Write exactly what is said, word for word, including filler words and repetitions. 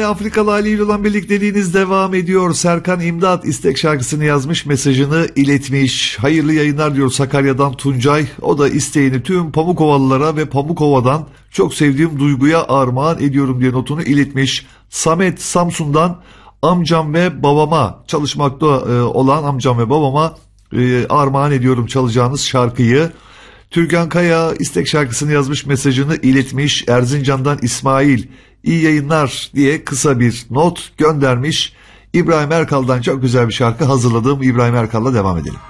Afrikalı Ali ile olan birlikteliğiniz devam ediyor. Serkan İmdat istek şarkısını yazmış, mesajını iletmiş. Hayırlı yayınlar diyor Sakarya'dan Tuncay. O da isteğini tüm Pamukovalılara ve Pamukova'dan çok sevdiğim Duygu'ya armağan ediyorum diye notunu iletmiş. Samet Samsun'dan amcam ve babama, çalışmakta olan amcam ve babama armağan ediyorum çalacağınız şarkıyı. Türkan Kaya istek şarkısını yazmış, mesajını iletmiş. Erzincan'dan İsmail iyi yayınlar diye kısa bir not göndermiş. İbrahim Erkal'dan çok güzel bir şarkı hazırladığım İbrahim Erkal'la devam edelim.